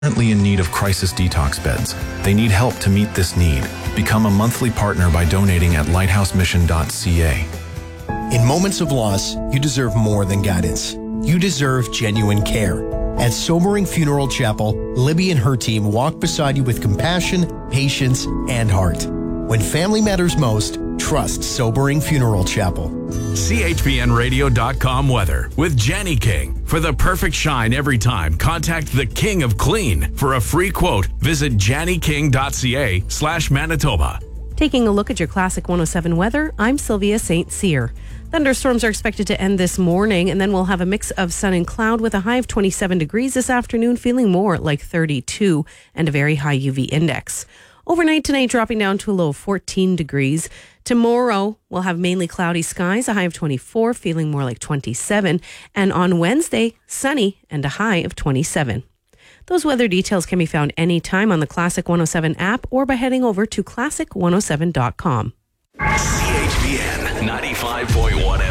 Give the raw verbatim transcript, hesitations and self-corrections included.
Currently in need of crisis detox beds. They need help to meet this need. Become a monthly partner by donating at lighthouse mission dot c a. In moments of loss, you deserve more than guidance. You deserve genuine care. At Sobering Funeral Chapel, Libby and her team walk beside you with compassion, patience, and heart. When family matters most, trust Sobering Funeral Chapel. C H P N radio dot com weather with Janny King. For the perfect shine every time, contact the King of Clean. For a free quote, visit janny king dot c a slash Manitoba. Taking a look at your Classic one oh seven weather, I'm Sylvia Saint Cyr. Thunderstorms are expected to end this morning, and then we'll have a mix of sun and cloud with a high of twenty-seven degrees this afternoon, feeling more like thirty-two, and a very high U V index. Overnight tonight, dropping down to a low of fourteen degrees. Tomorrow, we'll have mainly cloudy skies, a high of twenty-four, feeling more like twenty-seven. And on Wednesday, sunny and a high of twenty-seven. Those weather details can be found anytime on the Classic one oh seven app or by heading over to classic one oh seven dot com. C H P N ninety-five point one